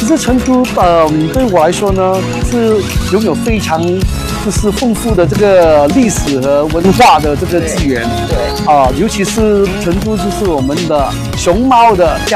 实成都，对我来说呢，是拥有非常就是丰富的这个历史和文化的这个资源。 对， 尤其是成都就是我们的熊猫的家。